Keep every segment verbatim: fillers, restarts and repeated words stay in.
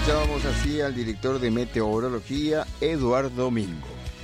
Escuchábamos así al director de meteorología, Eduardo Mingo.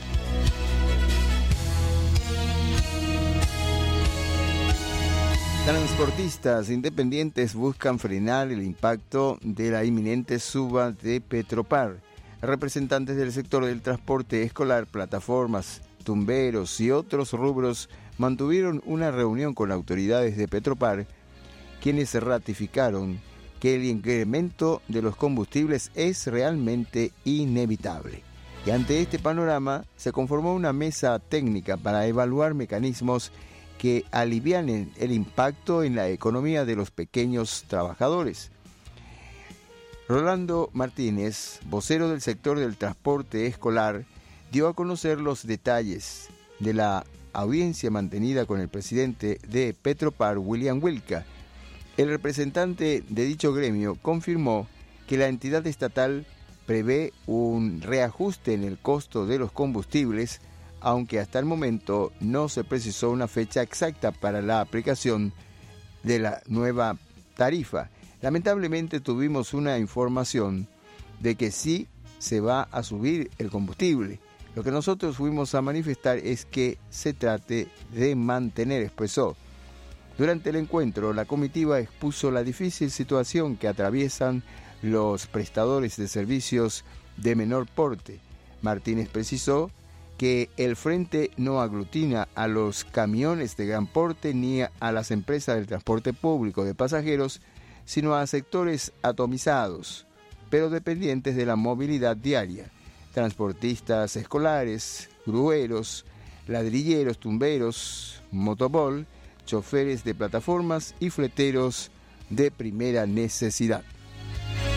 Transportistas independientes buscan frenar el impacto de la inminente suba de Petropar. Representantes del sector del transporte escolar, plataformas, tumberos y otros rubros mantuvieron una reunión con autoridades de Petropar, quienes ratificaron que el incremento de los combustibles es realmente inevitable. Y ante este panorama se conformó una mesa técnica para evaluar mecanismos que alivianen el impacto en la economía de los pequeños trabajadores. Rolando Martínez, vocero del sector del transporte escolar, dio a conocer los detalles de la audiencia mantenida con el presidente de Petropar, William Wilca. El representante de dicho gremio confirmó que la entidad estatal prevé un reajuste en el costo de los combustibles, aunque hasta el momento no se precisó una fecha exacta para la aplicación de la nueva tarifa. Lamentablemente tuvimos una información de que sí se va a subir el combustible. Lo que nosotros fuimos a manifestar es que se trate de mantener, expresó. Durante el encuentro, la comitiva expuso la difícil situación que atraviesan los prestadores de servicios de menor porte. Martínez precisó que el frente no aglutina a los camiones de gran porte ni a las empresas del transporte público de pasajeros, sino a sectores atomizados, pero dependientes de la movilidad diaria: transportistas escolares, grueros, ladrilleros, tumberos, motobol, choferes de plataformas y fleteros de primera necesidad.